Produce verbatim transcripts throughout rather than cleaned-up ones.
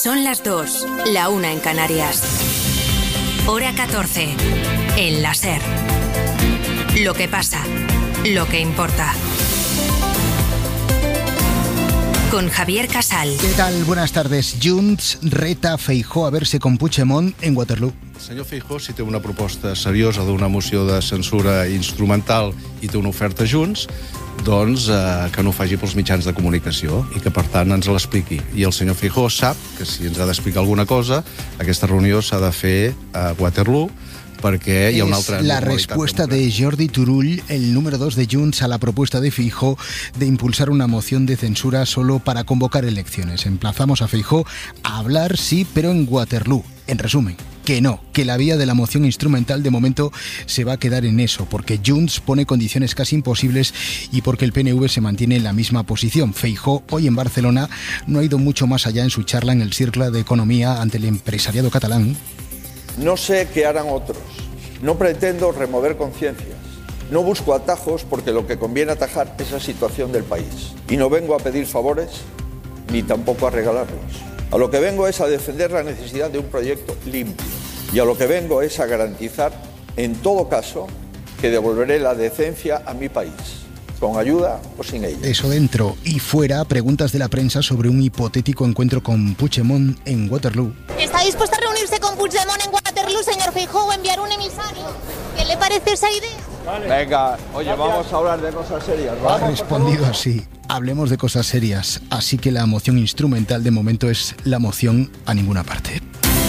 Son las dos, la una en Canarias. Hora catorce, en la SER. Lo que pasa, lo que importa. Con Javier Casal. ¿Qué tal? Buenas tardes. Junts reta a Feijóo a verse con Puigdemont en Waterloo. El senyor Feijóo, si té una proposta seriosa d'una moció de censura instrumental i té una oferta Junts, doncs eh, que no ho faci pels mitjans de comunicació i que, per tant, ens l'expliqui. I el senyor Feijóo sap que si ens ha d'explicar alguna cosa, aquesta reunió s'ha de fer a Waterloo, perquè hi ha una altra... Es la respuesta de Jordi Turull, el número dos de Junts, a la propuesta de Feijóo de impulsar una moción de censura solo para convocar elecciones. Emplazamos a Feijóo a hablar, sí, pero en Waterloo. En resumen, que no, que la vía de la moción instrumental de momento se va a quedar en eso, porque Junts pone condiciones casi imposibles y porque el P N V se mantiene en la misma posición. Feijóo, hoy en Barcelona, no ha ido mucho más allá en su charla en el Círculo de Economía ante el empresariado catalán. No sé qué harán otros. No pretendo remover conciencias. No busco atajos porque lo que conviene atajar es la situación del país. Y no vengo a pedir favores ni tampoco a regalarlos. A lo que vengo es a defender la necesidad de un proyecto limpio. Y a lo que vengo es a garantizar, en todo caso, que devolveré la decencia a mi país, con ayuda o sin ella. Eso dentro y fuera, preguntas de la prensa sobre un hipotético encuentro con Puigdemont en Waterloo. ¿Está dispuesto a reunirse con Puigdemont en Waterloo, señor Feijóo, o enviar un emisario? ¿Qué le parece esa idea? Vale. Venga, oye, gracias. Vamos a hablar de cosas serias, ¿vale? Ha respondido así. Hablemos de cosas serias. Así que la moción instrumental de momento es la moción a ninguna parte.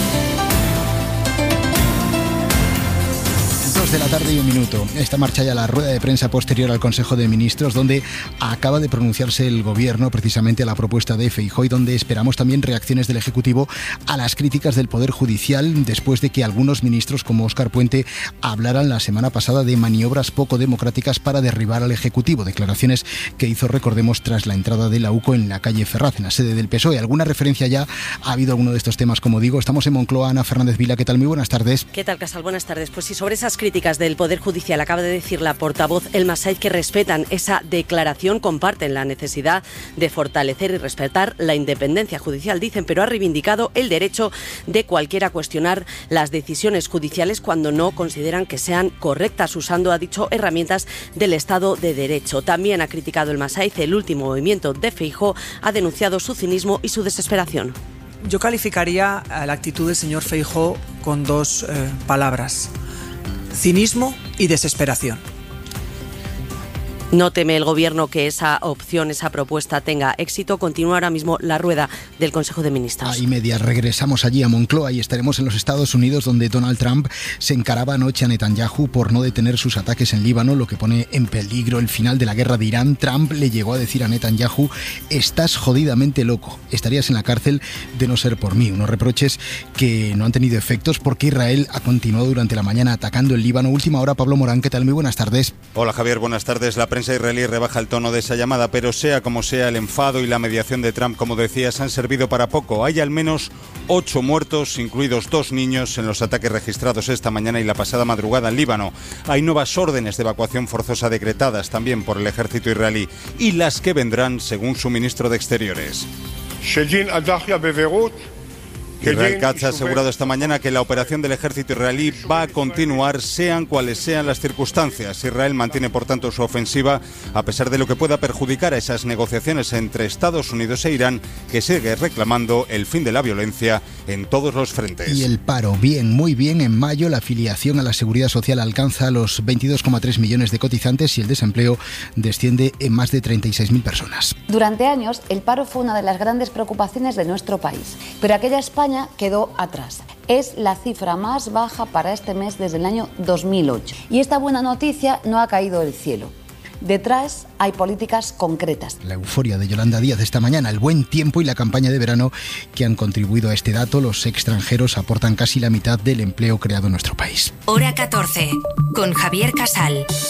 De la tarde y un minuto. Esta marcha ya la rueda de prensa posterior al Consejo de Ministros, donde acaba de pronunciarse el Gobierno precisamente a la propuesta de Feijóo y donde esperamos también reacciones del Ejecutivo a las críticas del Poder Judicial después de que algunos ministros como Óscar Puente hablaran la semana pasada de maniobras poco democráticas para derribar al Ejecutivo. Declaraciones que hizo, recordemos, tras la entrada de la U C O en la calle Ferraz, en la sede del P S O E. ¿Alguna referencia ya ha habido alguno de estos temas? Como digo, estamos en Moncloa. Ana Fernández Vila, ¿qué tal? Muy buenas tardes. ¿Qué tal, Casal? Buenas tardes. Pues sí, sobre esas críticas del Poder Judicial acaba de decir la portavoz Elma Said que respetan esa declaración, comparten la necesidad de fortalecer y respetar la independencia judicial, dicen, pero ha reivindicado el derecho de cualquiera a cuestionar las decisiones judiciales cuando no consideran que sean correctas, usando, ha dicho, herramientas del Estado de Derecho. También ha criticado Elma Said el último movimiento de Feijóo, ha denunciado su cinismo y su desesperación. Yo calificaría la actitud del señor Feijóo con dos eh, palabras: cinismo y desesperación. No teme el Gobierno que esa opción, esa propuesta tenga éxito. Continúa ahora mismo la rueda del Consejo de Ministros. A y media regresamos allí a Moncloa y estaremos en los Estados Unidos, donde Donald Trump se encaraba anoche a Netanyahu por no detener sus ataques en Líbano, lo que pone en peligro el final de la guerra de Irán. Trump le llegó a decir a Netanyahu: estás jodidamente loco, estarías en la cárcel de no ser por mí. Unos reproches que no han tenido efectos porque Israel ha continuado durante la mañana atacando el Líbano. Última hora, Pablo Morán, ¿qué tal? Muy buenas tardes. Hola Javier, buenas tardes. La La prensa israelí rebaja el tono de esa llamada, pero sea como sea, el enfado y la mediación de Trump, como decías, han servido para poco. Hay al menos ocho muertos, incluidos dos niños, en los ataques registrados esta mañana y la pasada madrugada en Líbano. Hay nuevas órdenes de evacuación forzosa decretadas también por el ejército israelí, y las que vendrán, según su ministro de Exteriores. Israel Katz ha asegurado esta mañana que la operación del ejército israelí va a continuar, sean cuales sean las circunstancias. Israel mantiene, por tanto, su ofensiva, a pesar de lo que pueda perjudicar a esas negociaciones entre Estados Unidos e Irán, que sigue reclamando el fin de la violencia en todos los frentes. Y el paro, bien, muy bien. En mayo la afiliación a la Seguridad Social alcanza los veintidós coma tres millones de cotizantes y el desempleo desciende en más de treinta y seis mil personas. Durante años, el paro fue una de las grandes preocupaciones de nuestro país, pero aquella España quedó atrás. Es la cifra más baja para este mes desde el año dos mil ocho. Y esta buena noticia no ha caído del cielo. Detrás hay políticas concretas. La euforia de Yolanda Díaz esta mañana, el buen tiempo y la campaña de verano que han contribuido a este dato. Los extranjeros aportan casi la mitad del empleo creado en nuestro país. Hora catorce, con Javier Casal.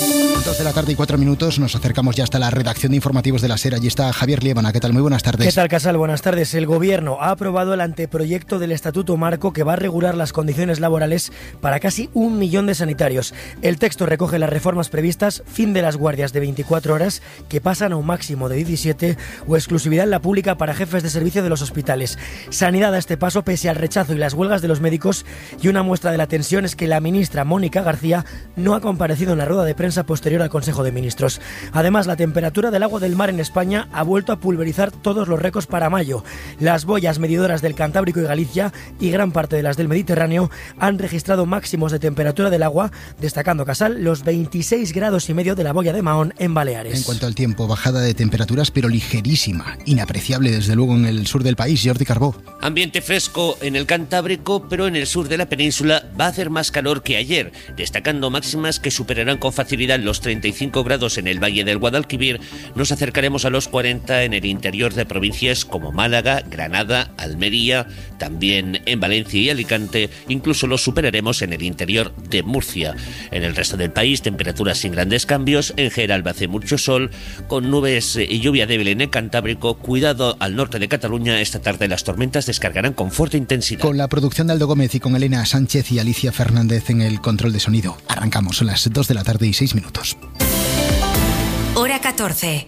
Dos de la tarde y cuatro minutos, nos acercamos ya hasta la redacción de informativos de la SER. Allí está Javier Liébana. ¿Qué tal? Muy buenas tardes. ¿Qué tal, Casal? Buenas tardes. El Gobierno ha aprobado el anteproyecto del Estatuto Marco que va a regular las condiciones laborales para casi un millón de sanitarios. El texto recoge las reformas previstas, fin de las guardias de veinticuatro horas, que pasan a un máximo de diecisiete, o exclusividad en la pública para jefes de servicio de los hospitales. Sanidad a este paso pese al rechazo y las huelgas de los médicos, y una muestra de la tensión es que la ministra Mónica García no ha comparecido en la rueda de prensa posterior al Consejo de Ministros. Además, la temperatura del agua del mar en España ha vuelto a pulverizar todos los récords para mayo. Las boyas medidoras del Cantábrico y Galicia y gran parte de las del Mediterráneo han registrado máximos de temperatura del agua, destacando, Casal, los veintiséis grados y medio de la boya de Mahón en Baleares. En cuanto al tiempo, bajada de temperaturas, pero ligerísima, inapreciable desde luego en el sur del país. Jordi Carbó. Ambiente fresco en el Cantábrico, pero en el sur de la península va a hacer más calor que ayer, destacando máximas que superarán con facilidad los treinta y cinco grados en el Valle del Guadalquivir. Nos acercaremos a los cuarenta en el interior de provincias como Málaga, Granada, Almería, también en Valencia y Alicante. Incluso los superaremos en el interior de Murcia. En el resto del país, temperaturas sin grandes cambios. En general va a hacer mucho sol, con nubes y lluvia débil en el Cantábrico. Cuidado al norte de Cataluña. Esta tarde las tormentas descargarán con fuerte intensidad. Con la producción de Aldo Gómez y con Elena Sánchez y Alicia Fernández en el control de sonido. Arrancamos, son las dos de la tarde y seis minutos. Hora catorce.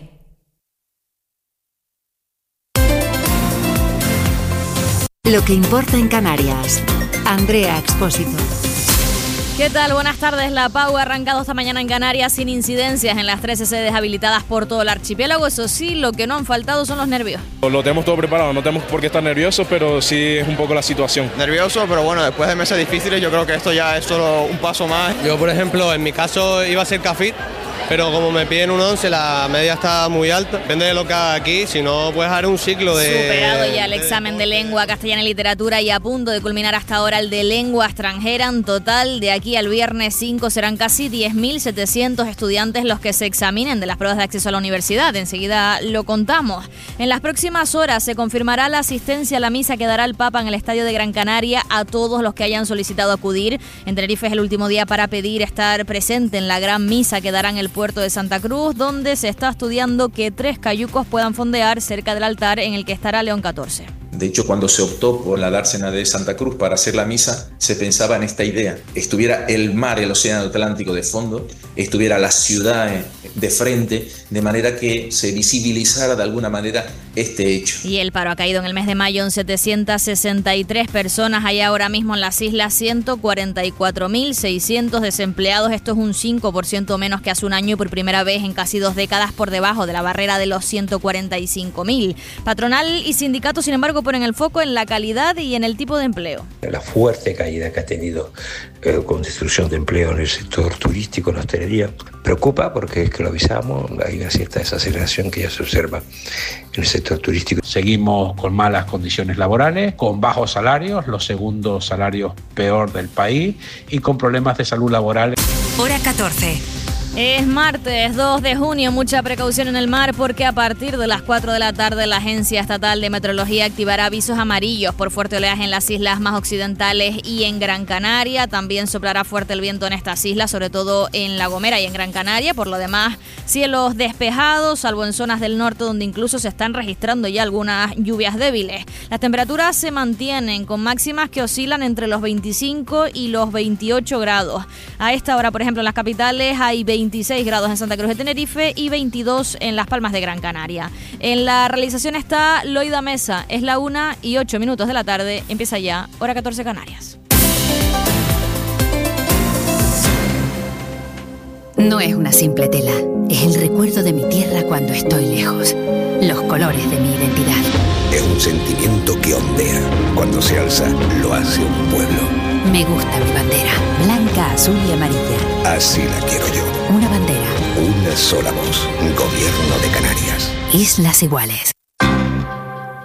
Lo que importa en Canarias. Andrea Expósito. ¿Qué tal? Buenas tardes. La Pau ha arrancado esta mañana en Canarias sin incidencias en las trece sedes habilitadas por todo el archipiélago. Eso sí, lo que no han faltado son los nervios. Lo tenemos todo preparado, no tenemos por qué estar nerviosos, pero sí es un poco la situación. Nervioso, pero bueno, después de meses difíciles yo creo que esto ya es solo un paso más. Yo, por ejemplo, en mi caso iba a ser CAFIT, pero como me piden un once, la media está muy alta. Depende de lo que haga aquí, si no puedes dar un ciclo de... Superado ya el examen de lengua castellana y literatura y a punto de culminar hasta ahora el de lengua extranjera. En total, de aquí al viernes cinco serán casi diez mil setecientos estudiantes los que se examinen de las pruebas de acceso a la universidad. Enseguida lo contamos. En las próximas horas se confirmará la asistencia a la misa que dará el Papa en el Estadio de Gran Canaria a todos los que hayan solicitado acudir. En Tenerife es el último día para pedir estar presente en la gran misa que dará en el puerto de Santa Cruz, donde se está estudiando que tres cayucos puedan fondear cerca del altar en el que estará León catorce. De hecho, cuando se optó por la dársena de Santa Cruz para hacer la misa, se pensaba en esta idea. Estuviera el mar, el océano Atlántico de fondo, estuviera la ciudad de frente, de manera que se visibilizara de alguna manera este hecho. Y el paro ha caído en el mes de mayo en setecientas sesenta y tres personas. Hay ahora mismo en las islas ciento cuarenta y cuatro mil seiscientos desempleados. Esto es un cinco por ciento menos que hace un año y por primera vez en casi dos décadas por debajo de la barrera de los ciento cuarenta y cinco mil. Patronal y sindicatos, sin embargo, ponen el foco en la calidad y en el tipo de empleo. La fuerte caída que ha tenido eh, con destrucción de empleo en el sector turístico, en la hostelería, preocupa porque es que lo avisamos, hay una cierta desaceleración que ya se observa en el sector turístico. Seguimos con malas condiciones laborales, con bajos salarios, los segundos salarios peor del país y con problemas de salud laboral. Hora catorce. Es martes dos de junio, mucha precaución en el mar porque a partir de las cuatro de la tarde la Agencia Estatal de Meteorología activará avisos amarillos por fuerte oleaje en las islas más occidentales y en Gran Canaria. También soplará fuerte el viento en estas islas, sobre todo en La Gomera y en Gran Canaria. Por lo demás, cielos despejados, salvo en zonas del norte donde incluso se están registrando ya algunas lluvias débiles. Las temperaturas se mantienen con máximas que oscilan entre los veinticinco y los veintiocho grados. A esta hora, por ejemplo, en las capitales hay veintiséis grados en Santa Cruz de Tenerife y veintidós en Las Palmas de Gran Canaria. En la realización está Loida Mesa. Es la una y ocho minutos de la tarde. Empieza ya, hora catorce Canarias. No es una simple tela. Es el recuerdo de mi tierra cuando estoy lejos. Los colores de mi identidad. Es un sentimiento que ondea. Cuando se alza, lo hace un pueblo. Me gusta mi bandera. Blanca, azul y amarilla. Así la quiero yo. Una bandera. Una sola voz. Gobierno de Canarias. Islas iguales.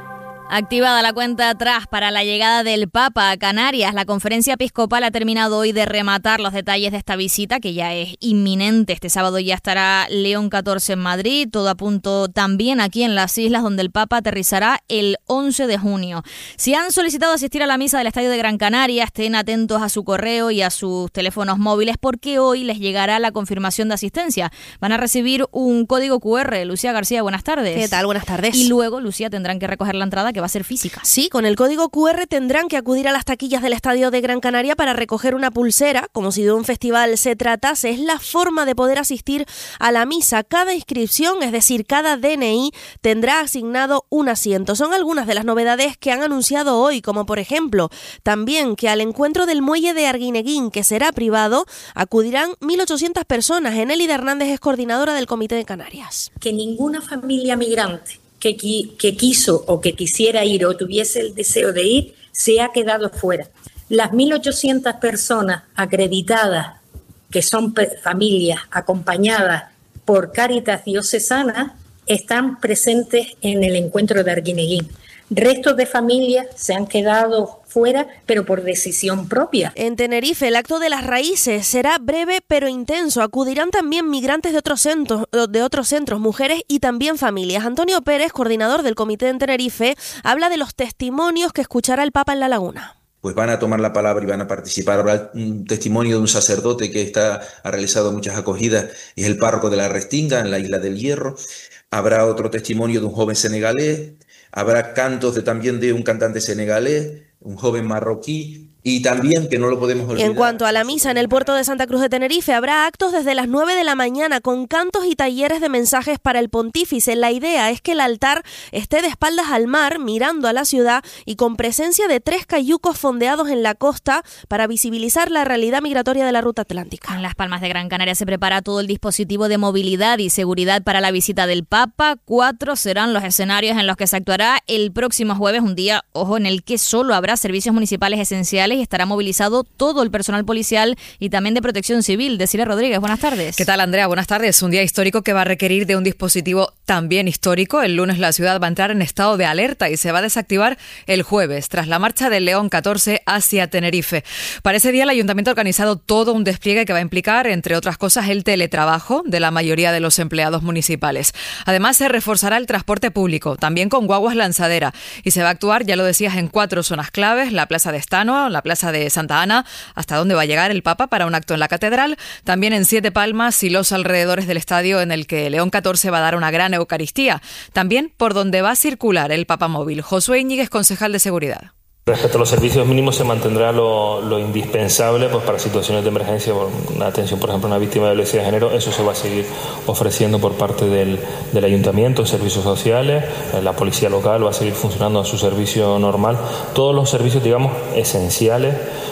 Activada la cuenta atrás para la llegada del Papa a Canarias, la conferencia episcopal ha terminado hoy de rematar los detalles de esta visita, que ya es inminente. Este sábado ya estará León catorce en Madrid, todo a punto también aquí en las islas, donde el Papa aterrizará el once de junio. Si han solicitado asistir a la misa del Estadio de Gran Canaria, estén atentos a su correo y a sus teléfonos móviles, porque hoy les llegará la confirmación de asistencia. Van a recibir un código cu erre. Lucía García, buenas tardes. ¿Qué tal? Buenas tardes. Y luego, Lucía, tendrán que recoger la entrada, que va a ser física. Sí, con el código cu erre tendrán que acudir a las taquillas del Estadio de Gran Canaria para recoger una pulsera, como si de un festival se tratase. Es la forma de poder asistir a la misa. Cada inscripción, es decir, cada de ene i, tendrá asignado un asiento. Son algunas de las novedades que han anunciado hoy, como por ejemplo, también que al encuentro del muelle de Arguineguín, que será privado, acudirán mil ochocientas personas. Enélida Hernández es coordinadora del Comité de Canarias. Que ninguna familia migrante Que, que quiso o que quisiera ir o tuviese el deseo de ir, se ha quedado fuera. Las mil ochocientas personas acreditadas, que son familias acompañadas por Cáritas Diocesana, están presentes en el encuentro de Arguineguín. Restos de familias se han quedado fuera, pero por decisión propia. En Tenerife, el acto de las raíces será breve pero intenso. Acudirán también migrantes de otros centros, de otros centros, mujeres y también familias. Antonio Pérez, coordinador del comité en Tenerife, habla de los testimonios que escuchará el Papa en La Laguna. Pues van a tomar la palabra y van a participar. Habrá un testimonio de un sacerdote que está, ha realizado muchas acogidas, es el párroco de la Restinga, en la isla del Hierro. Habrá otro testimonio de un joven senegalés. Habrá cantos de, también de un cantante senegalés, un joven marroquí, y también, que no lo podemos olvidar. En cuanto a la misa en el puerto de Santa Cruz de Tenerife, habrá actos desde las nueve de la mañana con cantos y talleres de mensajes para el pontífice. La idea es que el altar esté de espaldas al mar, mirando a la ciudad y con presencia de tres cayucos fondeados en la costa para visibilizar la realidad migratoria de la ruta atlántica. En Las Palmas de Gran Canaria se prepara todo el dispositivo de movilidad y seguridad para la visita del Papa. Cuatro serán los escenarios en los que se actuará el próximo jueves, un día, ojo, en el que solo habrá servicios municipales esenciales y estará movilizado todo el personal policial y también de protección civil. Desiree Rodríguez, buenas tardes. ¿Qué tal, Andrea? Buenas tardes. Un día histórico que va a requerir de un dispositivo también histórico. El lunes la ciudad va a entrar en estado de alerta y se va a desactivar el jueves, tras la marcha del León catorce hacia Tenerife. Para ese día el Ayuntamiento ha organizado todo un despliegue que va a implicar, entre otras cosas, el teletrabajo de la mayoría de los empleados municipales. Además, se reforzará el transporte público, también con guaguas lanzadera, y se va a actuar, ya lo decías, en cuatro zonas claves: la Plaza de Estanoa, la Plaza de Santa Ana, hasta donde va a llegar el Papa para un acto en la Catedral, también en Siete Palmas y los alrededores del estadio, en el que León catorce va a dar una gran Eucaristía, también por donde va a circular el Papa móvil. Josué Íñiguez, concejal de Seguridad. Respecto a los servicios mínimos, se mantendrá lo, lo indispensable pues para situaciones de emergencia, por una atención, por ejemplo, a una víctima de violencia de género. Eso se va a seguir ofreciendo por parte del, del ayuntamiento, servicios sociales, la policía local va a seguir funcionando a su servicio normal. Todos los servicios, digamos, esenciales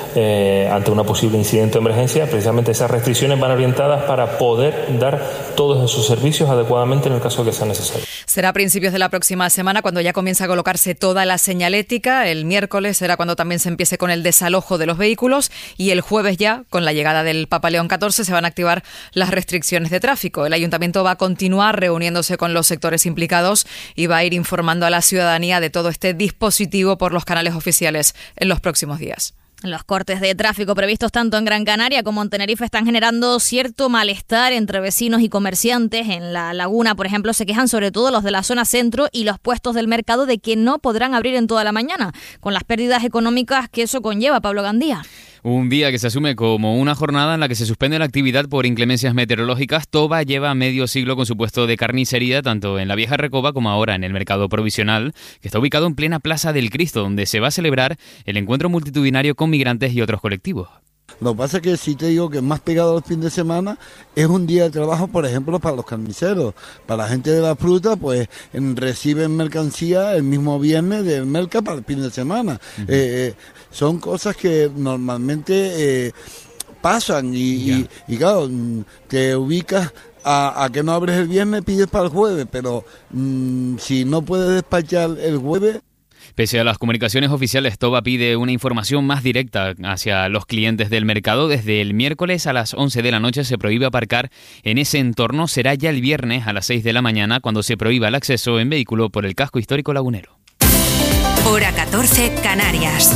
eh, ante una posible incidente de emergencia. Precisamente esas restricciones van orientadas para poder dar todos esos servicios adecuadamente en el caso de que sea necesario. Será a principios de la próxima semana cuando ya comience a colocarse toda la señalética. El miércoles será cuando también se empiece con el desalojo de los vehículos y el jueves ya, con la llegada del Papa León catorce, se van a activar las restricciones de tráfico. El ayuntamiento va a continuar reuniéndose con los sectores implicados y va a ir informando a la ciudadanía de todo este dispositivo por los canales oficiales en los próximos días. Los cortes de tráfico previstos tanto en Gran Canaria como en Tenerife están generando cierto malestar entre vecinos y comerciantes. En La Laguna, por ejemplo, se quejan sobre todo los de la zona centro y los puestos del mercado de que no podrán abrir en toda la mañana, con las pérdidas económicas que eso conlleva. Pablo Gandía. Un día que se asume como una jornada en la que se suspende la actividad por inclemencias meteorológicas. Toba lleva medio siglo con su puesto de carnicería, tanto en la Vieja Recoba como ahora en el Mercado Provisional, que está ubicado en plena Plaza del Cristo, donde se va a celebrar el encuentro multitudinario con migrantes y otros colectivos. Lo que pasa es que si te digo que más pegado al fin de semana es un día de trabajo, por ejemplo, para los carniceros. Para la gente de la fruta, pues reciben mercancía el mismo viernes del mercado para el fin de semana. Uh-huh. eh, son cosas que normalmente eh, pasan y, yeah. y, y claro, te ubicas a, a que no abres el viernes, pides para el jueves, pero mmm, si no puedes despachar el jueves... Pese a las comunicaciones oficiales, Toba pide una información más directa hacia los clientes del mercado. Desde el miércoles a las once de la noche se prohíbe aparcar en ese entorno. Será ya el viernes a las seis de la mañana cuando se prohíba el acceso en vehículo por el casco histórico lagunero. Hora catorce, Canarias.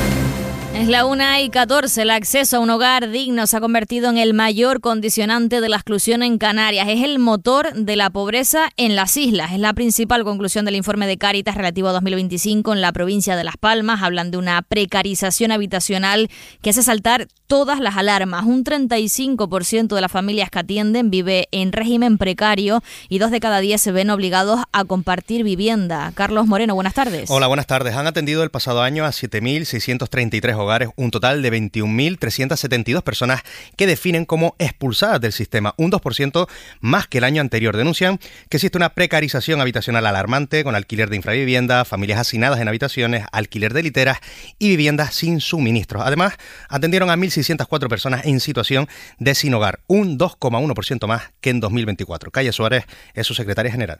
Es la una y catorce. El acceso a un hogar digno se ha convertido en el mayor condicionante de la exclusión en Canarias. Es el motor de la pobreza en las islas. Es la principal conclusión del informe de Cáritas relativo a dos mil veinticinco en la provincia de Las Palmas. Hablan de una precarización habitacional que hace saltar todas las alarmas. Un treinta y cinco por ciento de las familias que atienden vive en régimen precario y dos de cada diez se ven obligados a compartir vivienda. Carlos Moreno, buenas tardes. Hola, buenas tardes. Han atendido el pasado año a siete mil seiscientos treinta y tres hogares. Hogares, un total de veintiún mil trescientas setenta y dos personas que definen como expulsadas del sistema, un dos por ciento más que el año anterior. Denuncian que existe una precarización habitacional alarmante con alquiler de infravivienda, familias hacinadas en habitaciones, alquiler de literas y viviendas sin suministros. Además, atendieron a mil seiscientas cuatro personas en situación de sin hogar, un dos coma uno por ciento más que en dos mil veinticuatro. Calle Suárez es su secretaria general.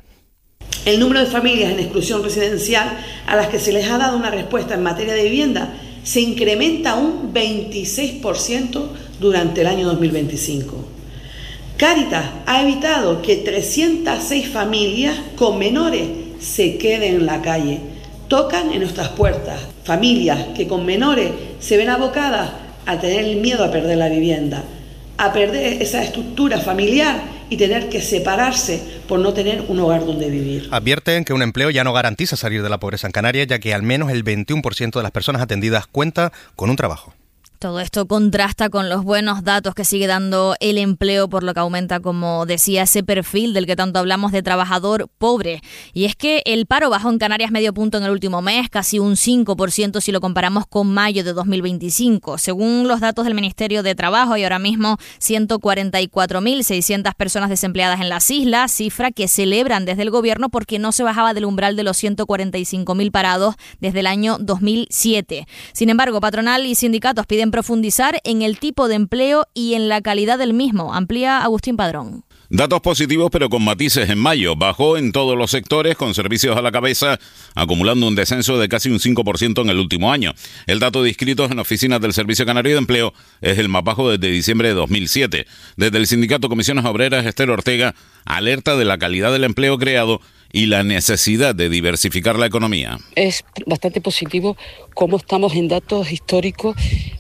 El número de familias en exclusión residencial a las que se les ha dado una respuesta en materia de vivienda se incrementa un veintiséis por ciento durante el año dos mil veinticinco. Cáritas ha evitado que trescientas seis familias con menores se queden en la calle. Tocan en nuestras puertas familias que con menores se ven abocadas a tener el miedo a perder la vivienda, a perder esa estructura familiar y tener que separarse por no tener un hogar donde vivir. Advierten que un empleo ya no garantiza salir de la pobreza en Canarias, ya que al menos el veintiuno por ciento de las personas atendidas cuenta con un trabajo. Todo esto contrasta con los buenos datos que sigue dando el empleo, por lo que aumenta, como decía, ese perfil del que tanto hablamos de trabajador pobre. Y es que el paro bajó en Canarias medio punto en el último mes, casi un cinco por ciento si lo comparamos con mayo de dos mil veinticinco. Según los datos del Ministerio de Trabajo, hay ahora mismo ciento cuarenta y cuatro mil seiscientas personas desempleadas en las islas, cifra que celebran desde el gobierno porque no se bajaba del umbral de los ciento cuarenta y cinco mil parados desde el año dos mil siete. Sin embargo, patronal y sindicatos piden profundizar en el tipo de empleo y en la calidad del mismo. Amplía Agustín Padrón. Datos positivos pero con matices en mayo. Bajó en todos los sectores, con servicios a la cabeza, acumulando un descenso de casi un cinco por ciento en el último año. El dato de inscritos en oficinas del Servicio Canario de Empleo es el más bajo desde diciembre de dos mil siete. Desde el sindicato Comisiones Obreras, Esther Ortega alerta de la calidad del empleo creado y la necesidad de diversificar la economía. Es bastante positivo cómo estamos en datos históricos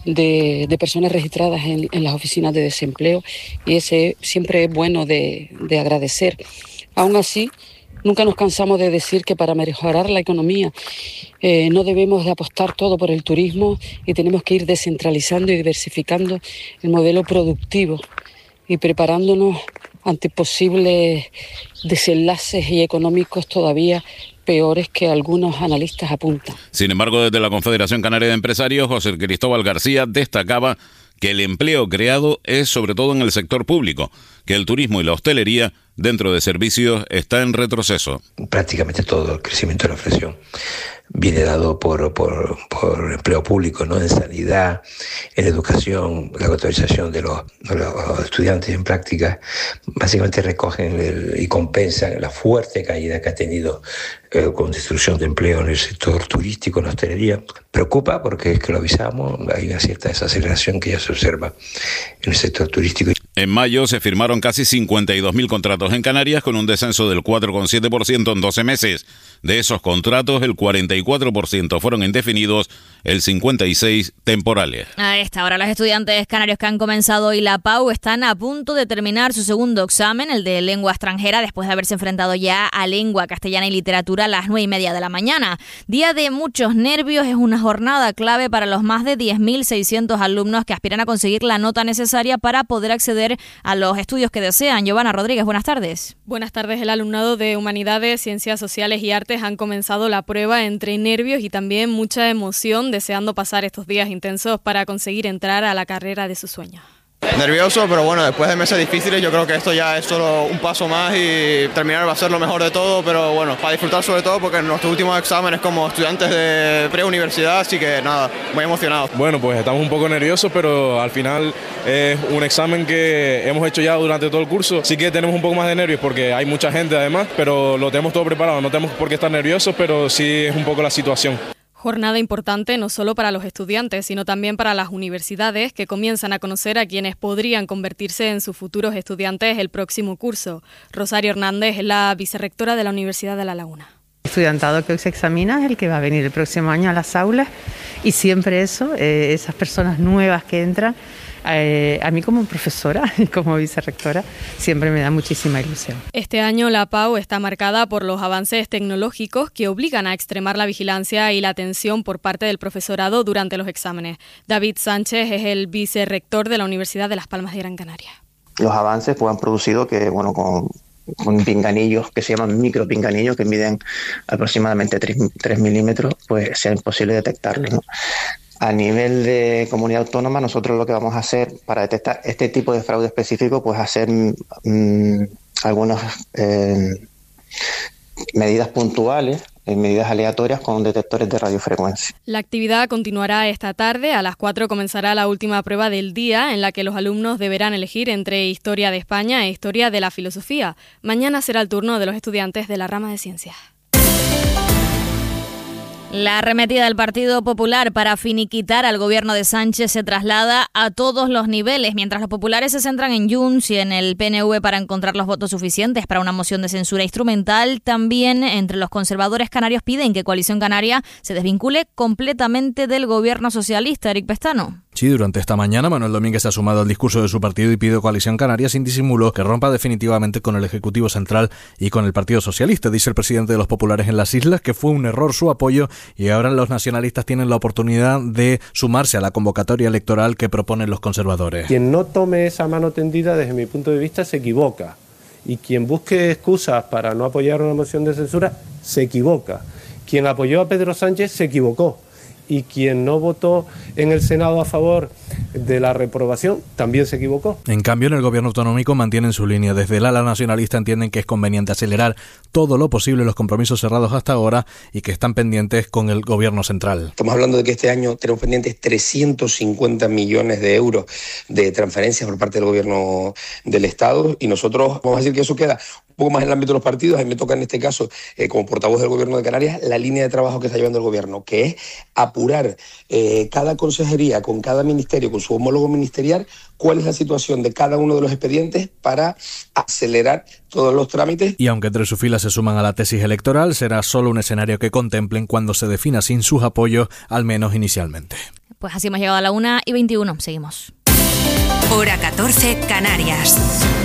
de, de personas registradas en, en las oficinas de desempleo, y ese siempre es bueno de, de agradecer. Aún así, nunca nos cansamos de decir que para mejorar la economía eh, no debemos de apostar todo por el turismo y tenemos que ir descentralizando y diversificando el modelo productivo y preparándonos ante posibles desenlaces y económicos todavía peores que algunos analistas apuntan. Sin embargo, desde la Confederación Canaria de Empresarios, José Cristóbal García destacaba que el empleo creado es sobre todo en el sector público, que el turismo y la hostelería dentro de servicios está en retroceso. Prácticamente todo el crecimiento de la inflación viene dado por, por, por empleo público, ¿no? En sanidad, en educación, la autorización de los, de los estudiantes en prácticas, básicamente recogen el, y compensan la fuerte caída que ha tenido eh, con destrucción de empleo en el sector turístico, en la hostelería. Preocupa porque es que lo avisamos, hay una cierta desaceleración que ya se observa en el sector turístico. En mayo se firmaron casi cincuenta y dos mil contratos en Canarias con un descenso del cuatro coma siete por ciento en doce meses. De esos contratos, el cuarenta y cuatro por ciento fueron indefinidos, el cincuenta y seis por ciento temporales. A esta hora, los estudiantes canarios que han comenzado hoy la P A U están a punto de terminar su segundo examen, el de lengua extranjera, después de haberse enfrentado ya a lengua castellana y literatura a las nueve y media de la mañana. Día de muchos nervios, es una jornada clave para los más de diez mil seiscientos alumnos que aspiran a conseguir la nota necesaria para poder acceder a los estudios que desean. Giovanna Rodríguez, buenas tardes. Buenas tardes. El alumnado de Humanidades, Ciencias Sociales y Artes han comenzado la prueba entre nervios y también mucha emoción, deseando pasar estos días intensos para conseguir entrar a la carrera de sus sueños. Nervioso, pero bueno, después de meses difíciles yo creo que esto ya es solo un paso más y terminar va a ser lo mejor de todo, pero bueno, para disfrutar sobre todo porque en nuestros últimos exámenes como estudiantes de preuniversidad, así que nada, muy emocionados. Bueno, pues estamos un poco nerviosos, pero al final es un examen que hemos hecho ya durante todo el curso, sí que tenemos un poco más de nervios porque hay mucha gente además, pero lo tenemos todo preparado, no tenemos por qué estar nerviosos, pero sí es un poco la situación. Jornada importante no solo para los estudiantes, sino también para las universidades que comienzan a conocer a quienes podrían convertirse en sus futuros estudiantes el próximo curso. Rosario Hernández es la vicerrectora de la Universidad de La Laguna. El estudiantado que hoy se examina es el que va a venir el próximo año a las aulas y siempre eso, eh, esas personas nuevas que entran, eh, a mí como profesora y como vicerrectora siempre me da muchísima ilusión. Este año la PAU está marcada por los avances tecnológicos que obligan a extremar la vigilancia y la atención por parte del profesorado durante los exámenes. David Sánchez es el vicerrector de la Universidad de Las Palmas de Gran Canaria. Los avances pues, han producido que, bueno, con, con pinganillos que se llaman micropinganillos, que miden aproximadamente tres milímetros, pues sea imposible detectarlos, ¿no? A nivel de comunidad autónoma, nosotros lo que vamos a hacer para detectar este tipo de fraude específico, pues hacer mmm, algunas eh, medidas puntuales, medidas aleatorias con detectores de radiofrecuencia. La actividad continuará esta tarde. A las cuatro comenzará la última prueba del día, en la que los alumnos deberán elegir entre Historia de España e Historia de la Filosofía. Mañana será el turno de los estudiantes de la rama de Ciencias. La arremetida del Partido Popular para finiquitar al gobierno de Sánchez se traslada a todos los niveles, mientras los populares se centran en Junts y en el P N V para encontrar los votos suficientes para una moción de censura instrumental. También entre los conservadores canarios piden que Coalición Canaria se desvincule completamente del gobierno socialista. Eric Pestano. Sí, durante esta mañana Manuel Domínguez se ha sumado al discurso de su partido y pide a Coalición Canaria sin disimulo que rompa definitivamente con el Ejecutivo Central y con el Partido Socialista. Dice el presidente de los populares en las islas que fue un error su apoyo y ahora los nacionalistas tienen la oportunidad de sumarse a la convocatoria electoral que proponen los conservadores. Quien no tome esa mano tendida, desde mi punto de vista, se equivoca. Y quien busque excusas para no apoyar una moción de censura, se equivoca. Quien apoyó a Pedro Sánchez se equivocó. Y quien no votó en el Senado a favor de la reprobación también se equivocó. En cambio, en el gobierno autonómico mantienen su línea. Desde el ala nacionalista entienden que es conveniente acelerar todo lo posible los compromisos cerrados hasta ahora y que están pendientes con el gobierno central. Estamos hablando de que este año tenemos pendientes trescientos cincuenta millones de euros de transferencias por parte del gobierno del Estado y nosotros vamos a decir que eso queda un poco más en el ámbito de los partidos. A mí me toca en este caso, eh, como portavoz del gobierno de Canarias, la línea de trabajo que está llevando el gobierno, que es apurar eh, cada consejería con cada ministerio, con su homólogo ministerial, cuál es la situación de cada uno de los expedientes para acelerar todos los trámites. Y aunque entre sus filas se suman a la tesis electoral, será solo un escenario que contemplen cuando se defina sin sus apoyos, al menos inicialmente. Pues así hemos llegado a la una y veintiuno. Seguimos. Hora catorce, Canarias.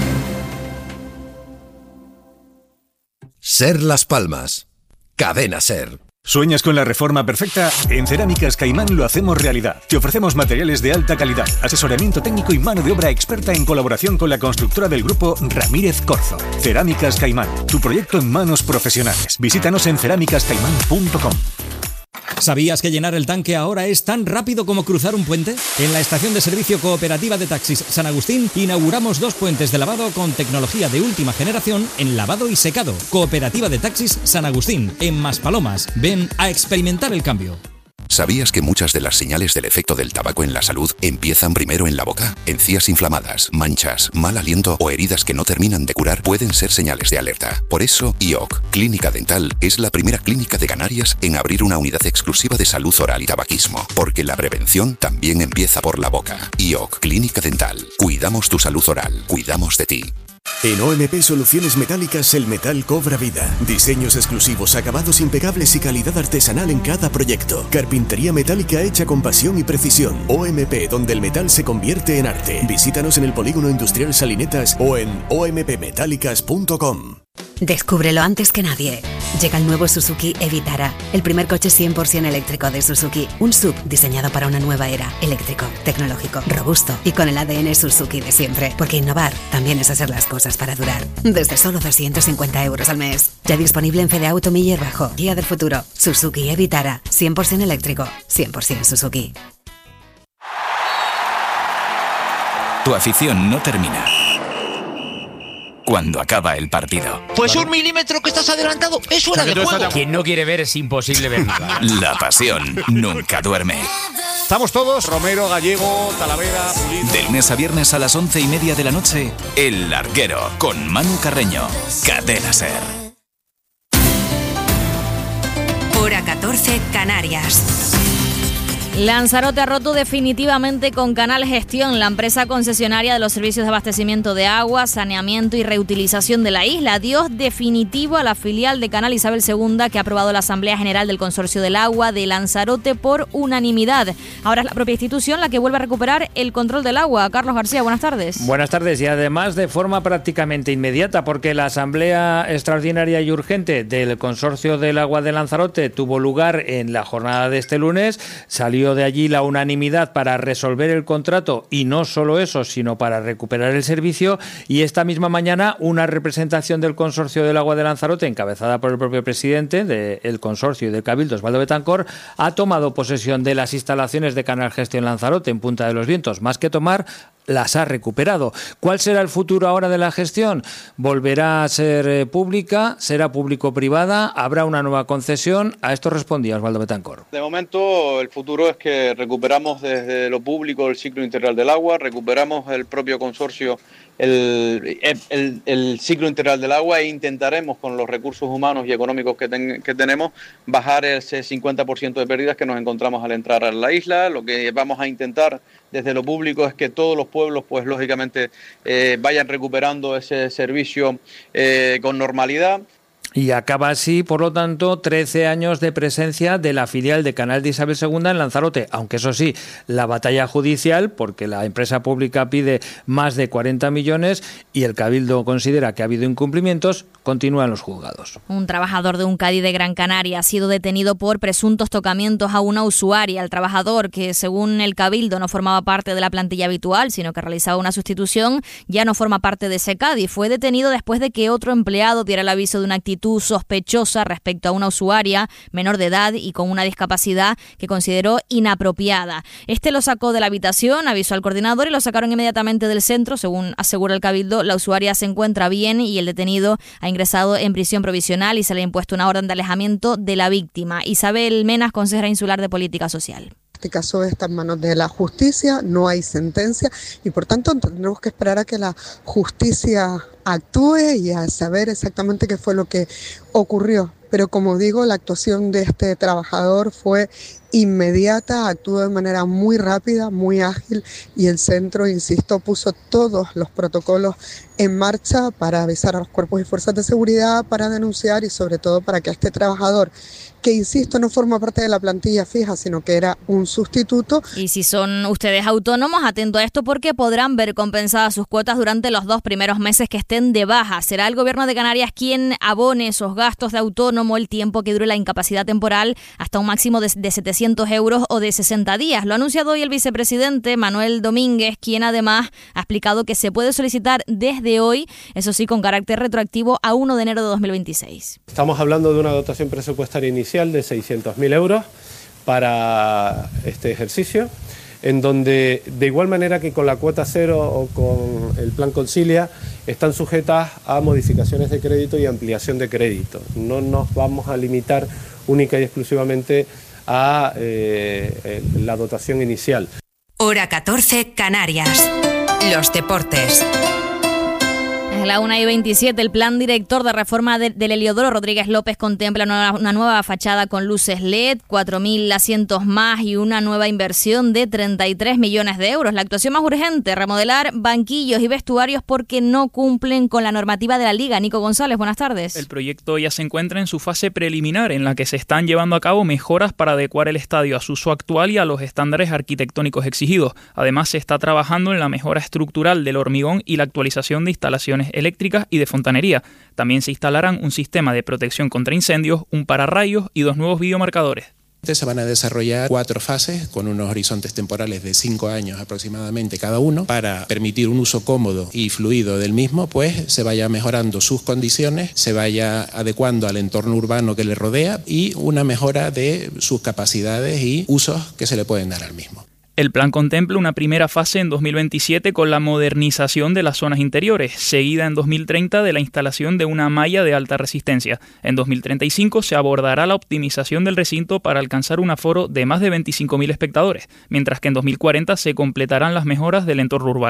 Ser Las Palmas. Cadena Ser. ¿Sueñas con la reforma perfecta? En Cerámicas Caimán lo hacemos realidad. Te ofrecemos materiales de alta calidad, asesoramiento técnico y mano de obra experta en colaboración con la constructora del grupo Ramírez Corzo. Cerámicas Caimán, tu proyecto en manos profesionales. Visítanos en cerámicas caimán punto com. ¿Sabías que llenar el tanque ahora es tan rápido como cruzar un puente? En la estación de servicio cooperativa de taxis San Agustín inauguramos dos puentes de lavado con tecnología de última generación en lavado y secado. Cooperativa de taxis San Agustín, en Maspalomas. Ven a experimentar el cambio. ¿Sabías que muchas de las señales del efecto del tabaco en la salud empiezan primero en la boca? Encías inflamadas, manchas, mal aliento o heridas que no terminan de curar pueden ser señales de alerta. Por eso, I O C, Clínica Dental, es la primera clínica de Canarias en abrir una unidad exclusiva de salud oral y tabaquismo, porque la prevención también empieza por la boca. I O C, Clínica Dental. Cuidamos tu salud oral, cuidamos de ti. En O M P Soluciones Metálicas el metal cobra vida. Diseños exclusivos, acabados impecables y calidad artesanal en cada proyecto. Carpintería metálica hecha con pasión y precisión. O M P, donde el metal se convierte en arte. Visítanos en el Polígono Industrial Salinetas o en o m p metálicas punto com. Descúbrelo antes que nadie. Llega el nuevo Suzuki e-Vitara, el primer coche cien por ciento eléctrico de Suzuki. Un S U V diseñado para una nueva era. Eléctrico, tecnológico, robusto y con el A D N Suzuki de siempre. Porque innovar también es hacer las cosas para durar. Desde solo doscientos cincuenta euros al mes. Ya disponible en Fede Auto Miller Bajo. Guía del futuro. Suzuki e-Vitara. cien por ciento eléctrico. cien por ciento Suzuki. Tu afición no termina cuando acaba el partido. Pues un milímetro que estás adelantado es fuera de juego. Quien no quiere ver es imposible ver nada. La pasión nunca duerme. Estamos todos, Romero, Gallego, Talavera, Pulido. De lunes a viernes a las once y media de la noche, El Larguero, con Manu Carreño. Cadena Ser. Hora catorce, Canarias. Lanzarote ha roto definitivamente con Canal Gestión, la empresa concesionaria de los servicios de abastecimiento de agua, saneamiento y reutilización de la isla. Adiós definitivo a la filial de Canal Isabel segunda que ha aprobado la Asamblea General del Consorcio del Agua de Lanzarote por unanimidad. Ahora es la propia institución la que vuelve a recuperar el control del agua. Carlos García, buenas tardes. Buenas tardes, y además de forma prácticamente inmediata, porque la Asamblea Extraordinaria y Urgente del Consorcio del Agua de Lanzarote tuvo lugar en la jornada de este lunes. Salió de allí la unanimidad para resolver el contrato, y no solo eso, sino para recuperar el servicio, y esta misma mañana una representación del Consorcio del Agua de Lanzarote, encabezada por el propio presidente del consorcio y del Cabildo, Osvaldo Betancor, ha tomado posesión de las instalaciones de Canal Gestión Lanzarote en Punta de los Vientos. Más que tomar, las ha recuperado. ¿Cuál será el futuro ahora de la gestión? ¿Volverá a ser eh, pública? ¿Será público-privada? ¿Habrá una nueva concesión? A esto respondía Osvaldo Betancor. De momento, el futuro es que recuperamos desde lo público el ciclo integral del agua, recuperamos el propio consorcio, el, el, el ciclo integral del agua, e intentaremos con los recursos humanos y económicos que, ten, que tenemos bajar ese cincuenta por ciento de pérdidas que nos encontramos al entrar a la isla. Lo que vamos a intentar desde lo público es que todos los pueblos, pues lógicamente, eh, vayan recuperando ese servicio eh, con normalidad. Y acaba así, por lo tanto, trece años de presencia de la filial de Canal de Isabel segunda en Lanzarote, aunque eso sí, la batalla judicial, porque la empresa pública pide más de cuarenta millones y el Cabildo considera que ha habido incumplimientos, continúan los juzgados. Un trabajador de un Cádiz de Gran Canaria ha sido detenido por presuntos tocamientos a una usuaria. El trabajador, que según el Cabildo no formaba parte de la plantilla habitual, sino que realizaba una sustitución, ya no forma parte de ese Cádiz. Fue detenido después de que otro empleado diera el aviso de una actitud sospechosa respecto a una usuaria menor de edad y con una discapacidad que consideró inapropiada. Este lo sacó de la habitación, avisó al coordinador y lo sacaron inmediatamente del centro. Según asegura el Cabildo, la usuaria se encuentra bien y el detenido ha ingresado en prisión provisional y se le ha impuesto una orden de alejamiento de la víctima. Isabel Menas, consejera insular de Política Social. Este caso está en manos de la justicia, no hay sentencia y por tanto tendremos que esperar a que la justicia actúe y a saber exactamente qué fue lo que ocurrió. Pero como digo, la actuación de este trabajador fue inmediata, actuó de manera muy rápida, muy ágil y el centro, insisto, puso todos los protocolos en marcha para avisar a los cuerpos y fuerzas de seguridad, para denunciar y sobre todo para que este trabajador, que insisto no forma parte de la plantilla fija, sino que era un sustituto. Y si son ustedes autónomos, atento a esto porque podrán ver compensadas sus cuotas durante los dos primeros meses que estén de baja. Será el Gobierno de Canarias quien abone esos gastos de autónomo el tiempo que dure la incapacidad temporal, hasta un máximo de, de setecientos euros o de sesenta días. Lo ha anunciado hoy el vicepresidente Manuel Domínguez, quien además ha explicado que se puede solicitar desde hoy, eso sí, con carácter retroactivo a primero de enero de dos mil veintiséis. Estamos hablando de una dotación presupuestaria inicial de seiscientos mil euros para este ejercicio, en donde de igual manera que con la cuota cero o con el plan Concilia están sujetas a modificaciones de crédito y ampliación de crédito. No nos vamos a limitar única y exclusivamente a eh, la dotación inicial. Hora catorce, Canarias. Los deportes. A la una y veintisiete, el plan director de reforma de, del Heliodoro Rodríguez López contempla una, una nueva fachada con luces L E D, cuatro mil asientos más y una nueva inversión de treinta y tres millones de euros. La actuación más urgente, remodelar banquillos y vestuarios porque no cumplen con la normativa de la Liga. Nico González, buenas tardes. El proyecto ya se encuentra en su fase preliminar, en la que se están llevando a cabo mejoras para adecuar el estadio a su uso actual y a los estándares arquitectónicos exigidos. Además, se está trabajando en la mejora estructural del hormigón y la actualización de instalaciones eléctricas y de fontanería. También se instalarán un sistema de protección contra incendios, un pararrayos y dos nuevos videomarcadores. Se van a desarrollar cuatro fases con unos horizontes temporales de cinco años aproximadamente cada uno para permitir un uso cómodo y fluido del mismo, pues se vaya mejorando sus condiciones, se vaya adecuando al entorno urbano que le rodea y una mejora de sus capacidades y usos que se le pueden dar al mismo. El plan contempla una primera fase en dos mil veintisiete con la modernización de las zonas interiores, seguida en dos mil treinta de la instalación de una malla de alta resistencia. En dos mil treinta y cinco se abordará la optimización del recinto para alcanzar un aforo de más de veinticinco mil espectadores, mientras que en dos mil cuarenta se completarán las mejoras del entorno urbano.